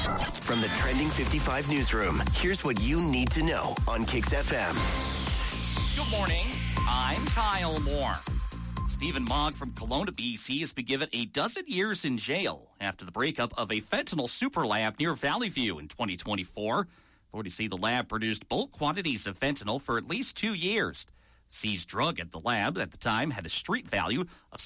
From the Trending 55 newsroom, here's what you need to know on Kicks FM. Good morning. I'm Kyle Moore. Stephen Mogg from Kelowna, BC, has been given a dozen years in jail after the breakup of a fentanyl super lab near Valley View in 2024. Authorities say the lab produced bulk quantities of fentanyl for at least 2 years. Seized drug at the lab at the time had a street value of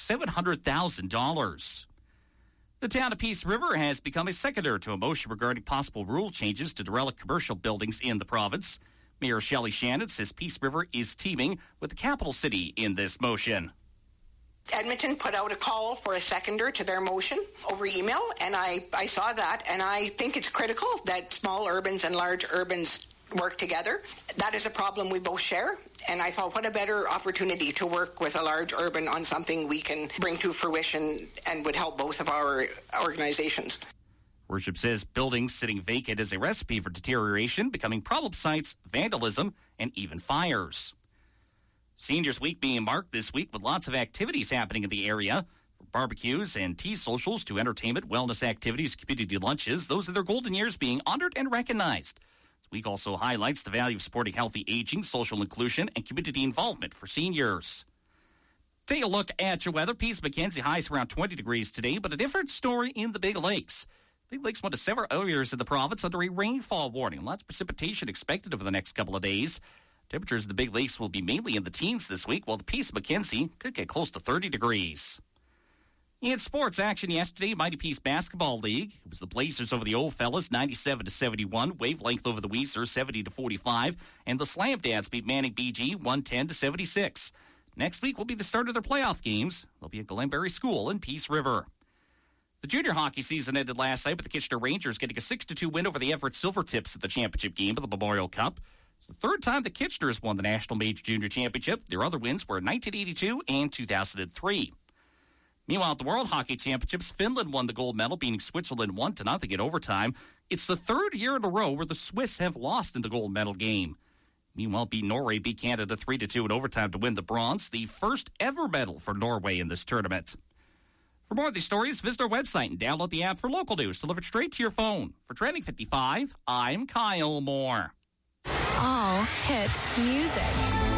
$700,000. The town of Peace River has become a seconder to a motion regarding possible rule changes to derelict commercial buildings in the province. Mayor Shelley Shannon says Peace River is teaming with the capital city in this motion. Edmonton put out a call for a seconder to their motion over email, and I saw that, and I think it's critical that small urbans and large urbans work together. That is a problem we both share, and I thought, what a better opportunity to work with a large urban on something we can bring to fruition and would help both of our organizations. Worship says buildings sitting vacant is a recipe for deterioration, becoming problem sites, vandalism, and even fires. Seniors Week being marked this week with lots of activities happening in the area. From barbecues and tea socials to entertainment, wellness activities, community lunches, those are their golden years being honored and recognized. This week also highlights the value of supporting healthy aging, social inclusion, and community involvement for seniors. Take a look at your weather. Peace Mackenzie highs around 20 degrees today, but a different story in the Big Lakes. Big Lakes went to several areas in the province under a rainfall warning. Lots of precipitation expected over the next couple of days. Temperatures in the Big Lakes will be mainly in the teens this week, while the Peace Mackenzie could get close to 30 degrees. In sports action yesterday, Mighty Peace Basketball League. It was the Blazers over the Old Fellas, 97-71. Wavelength over the Weezer, 70-45. And the Slam Dads beat Manning BG, 110-76. Next week will be the start of their playoff games. They'll be at Glenberry School in Peace River. The junior hockey season ended last night with the Kitchener Rangers getting a 6-2 win over the Everett Silvertips at the championship game of the Memorial Cup. It's the third time the Kitcheners won the National Major Junior Championship. Their other wins were in 1982 and 2003. Meanwhile, at the World Hockey Championships, Finland won the gold medal, beating Switzerland 1-0 in overtime. It's the third year in a row where the Swiss have lost in the gold medal game. Meanwhile, Norway beat Canada 3-2 in overtime to win the bronze, the first ever medal for Norway in this tournament. For more of these stories, visit our website and download the app for local news delivered straight to your phone. For Trending 55, I'm Kyle Moore. All hit music.